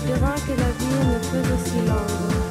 dira que la vie ne fut aussi longue.